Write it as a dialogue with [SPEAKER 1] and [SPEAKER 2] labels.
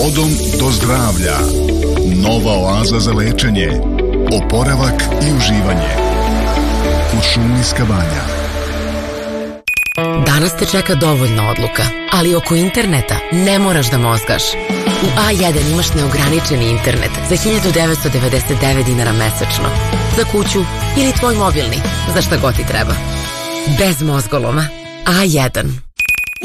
[SPEAKER 1] vodom do zdravlja. Nova oaza za lečenje, oporavak i uživanje. Kuršumlijska banja.
[SPEAKER 2] Danas te čeka dovoljno odluka, ali oko interneta ne moraš da mozgaš. U A1 imaš neograničeni internet za 1999 dinara mesečno. Za kuću ili tvoj mobilni, za šta god ti treba. Bez mozgoloma. A1.